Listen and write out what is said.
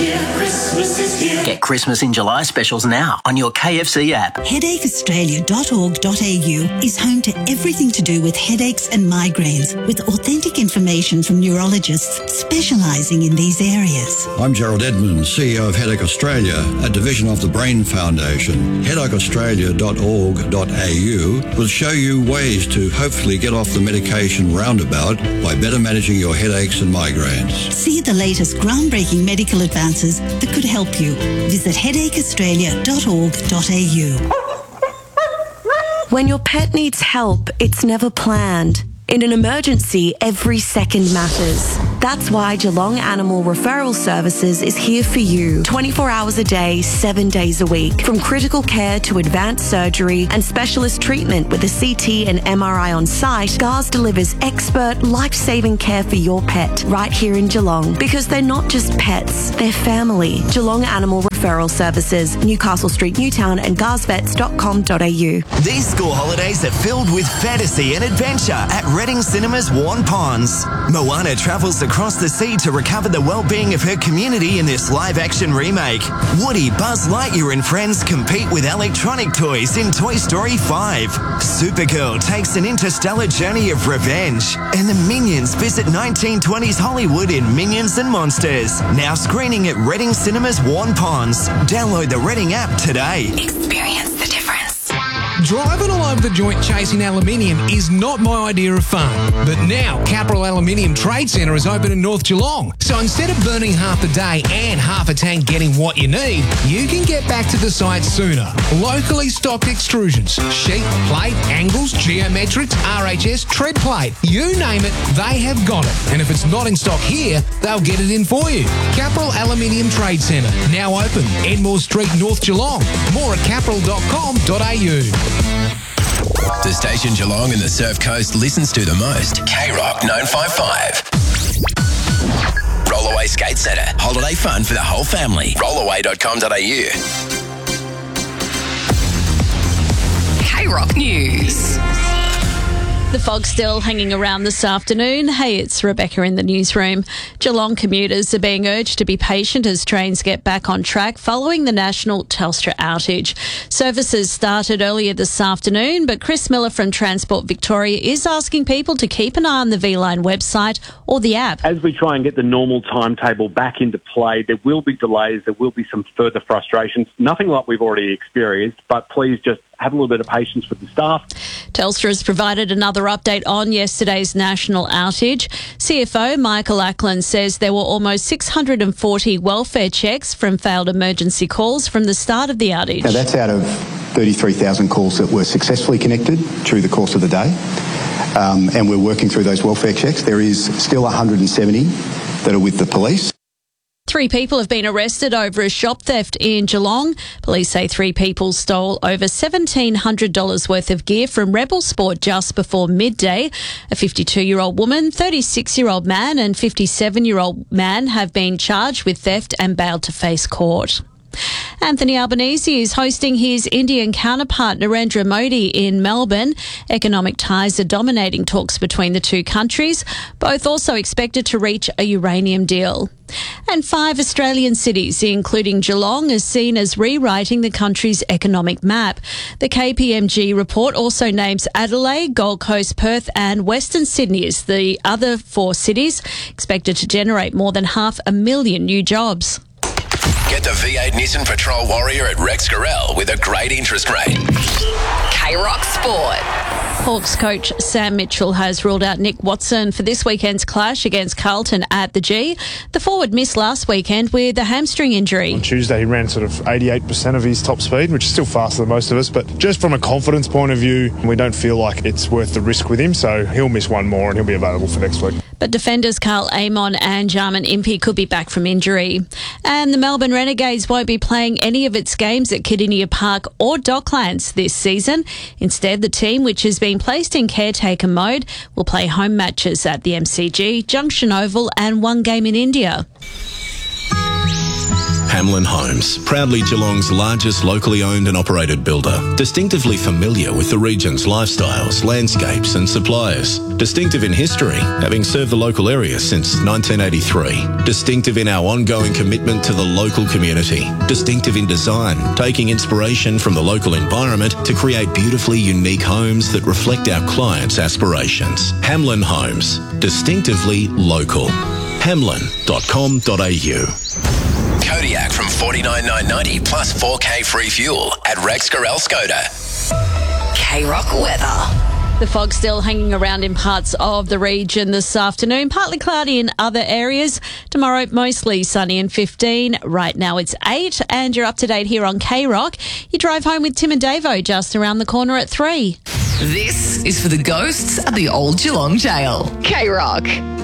Christmas is here. Get Christmas in July specials now on your KFC app. Headacheaustralia.org.au is home to everything to do with headaches and migraines, with authentic information from neurologists specialising in these areas. I'm Gerald Edmonds, CEO of Headache Australia, a division of the Brain Foundation. Headacheaustralia.org.au will show you ways to hopefully get off the medication roundabout by better managing your headaches and migraines. See the latest groundbreaking medical advances that could help you. Visit headacheaustralia.org.au. When your pet needs help, it's never planned. In an emergency, every second matters. That's why Geelong Animal Referral Services is here for you 24 hours a day, 7 days a week. From critical care to advanced surgery and specialist treatment with a CT and MRI on site, GARS delivers expert, life-saving care for your pet right here in Geelong. Because they're not just pets, they're family. Geelong Animal Referral Services, Newcastle Street, Newtown and garsvets.com.au. These school holidays are filled with fantasy and adventure at Reading Cinemas Warn Ponds. Moana travels across the sea to recover the well-being of her community in this live-action remake. Woody, Buzz Lightyear and friends compete with electronic toys in Toy Story 5. Supergirl takes an interstellar journey of revenge. And the Minions visit 1920s Hollywood in Minions and Monsters. Now screening at Reading Cinemas Warn Ponds. Download the Reading app today. Experience the difference. Driving all over the joint chasing aluminium is not my idea of fun. But now, Capral Aluminium Trade Centre is open in North Geelong. So instead of burning half a day and half a tank getting what you need, you can get back to the site sooner. Locally stocked extrusions, sheet, plate, angles, geometrics, RHS, tread plate. You name it, they have got it. And if it's not in stock here, they'll get it in for you. Capral Aluminium Trade Centre, now open, Enmore Street, North Geelong. More at capral.com.au. The station Geelong and the Surf Coast listens to the most. K-Rock 955. Rollaway Skate Centre. Holiday fun for the whole family. Rollaway.com.au. K-Rock News. The fog's still hanging around this afternoon. Hey, it's Rebecca in the newsroom. Geelong commuters are being urged to be patient as trains get back on track following the national Telstra outage. Services started earlier this afternoon, but Chris Miller from Transport Victoria is asking people to keep an eye on the V-Line website or the app. As we try and get the normal timetable back into play, there will be delays, there will be some further frustrations. Nothing like we've already experienced, but please just have a little bit of patience with the staff. Telstra has provided another update on yesterday's national outage. CFO Michael Ackland says there were almost 640 welfare checks from failed emergency calls from the start of the outage. Now that's out of 33,000 calls that were successfully connected through the course of the day. And we're working through those welfare checks. There is still 170 that are with the police. 3 people have been arrested over a shop theft in Geelong. Police say 3 people stole over $1,700 worth of gear from Rebel Sport just before midday. A 52-year-old woman, 36-year-old man and 57-year-old man have been charged with theft and bailed to face court. Anthony Albanese is hosting his Indian counterpart Narendra Modi in Melbourne. Economic ties are dominating talks between the two countries, both also expected to reach a uranium deal. And 5 Australian cities, including Geelong, are seen as rewriting the country's economic map. The KPMG report also names Adelaide, Gold Coast, Perth and Western Sydney as the other 4 cities, expected to generate more than 500,000 new jobs. Get the V8 Nissan Patrol Warrior at Rex Gorell with a great interest rate. K-Rock Sport. Hawks coach Sam Mitchell has ruled out Nick Watson for this weekend's clash against Carlton at the G. The forward missed last weekend with a hamstring injury. On Tuesday, he ran sort of 88% of his top speed, which is still faster than most of us. But just from a confidence point of view, we don't feel like it's worth the risk with him. So he'll miss one more and he'll be available for next week. But defenders Carl Amon and Jarman Impey could be back from injury. And the Melbourne Renegades won't be playing any of its games at Kardinia Park or Docklands this season. Instead, the team, which has been placed in caretaker mode, will play home matches at the MCG, Junction Oval and one game in India. Hamlin Homes, proudly Geelong's largest locally owned and operated builder. Distinctively familiar with the region's lifestyles, landscapes and suppliers. Distinctive in history, having served the local area since 1983. Distinctive in our ongoing commitment to the local community. Distinctive in design, taking inspiration from the local environment to create beautifully unique homes that reflect our clients' aspirations. Hamlin Homes, distinctively local. Hamlin.com.au. Kodiak from $49,990 plus 4K free fuel at Rex Gorel Skoda. K-Rock weather. The fog's still hanging around in parts of the region this afternoon. Partly cloudy in other areas. Tomorrow, mostly sunny and 15. Right now it's 8 and you're up to date here on K-Rock. You drive home with Tim and Davo just around the corner at 3. This is for the ghosts at the old Geelong jail. K-Rock.